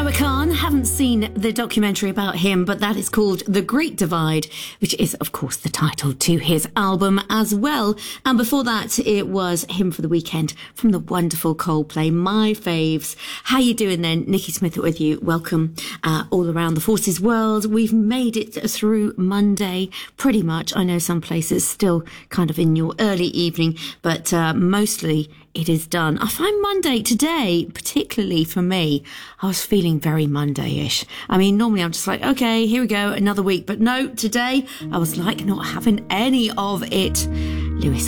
Noah Khan. Haven't seen the documentary about him, but that is called The Great Divide, which is, of course, the title to his album as well. And before that, it was Hymn for the Weekend from the wonderful Coldplay, my faves. How you doing then? Nikki Smith with you. Welcome all around the Forces world. We've made it through Monday, pretty much. I know some places still kind of in your early evening, but mostly it is done. I find Monday today, particularly for me, I was feeling very Monday-ish. I mean, normally I'm just like, okay, here we go, another week. But no, today I was like not having any of it. Louis